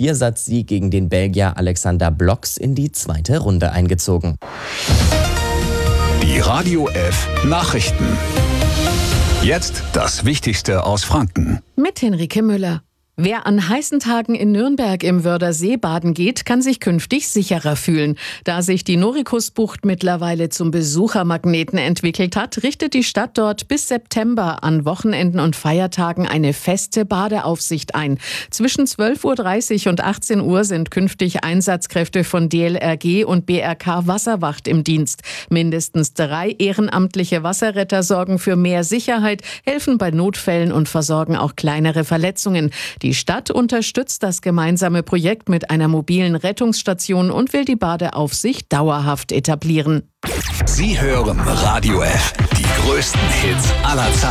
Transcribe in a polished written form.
4-Satz-Sieg gegen den Belgier Alexander Blocks in die zweite Runde eingezogen. Die Radio F Nachrichten. Jetzt das Wichtigste aus Franken. Mit Henrike Müller. Wer an heißen Tagen in Nürnberg im Wörthersee baden geht, kann sich künftig sicherer fühlen. Da sich die Norikusbucht mittlerweile zum Besuchermagneten entwickelt hat, richtet die Stadt dort bis September an Wochenenden und Feiertagen eine feste Badeaufsicht ein. Zwischen 12.30 Uhr und 18 Uhr sind künftig Einsatzkräfte von DLRG und BRK Wasserwacht im Dienst. Mindestens 3 ehrenamtliche Wasserretter sorgen für mehr Sicherheit, helfen bei Notfällen und versorgen auch kleinere Verletzungen. Die Stadt unterstützt das gemeinsame Projekt mit einer mobilen Rettungsstation und will die Badeaufsicht dauerhaft etablieren. Sie hören Radio F, die größten Hits aller Zeiten.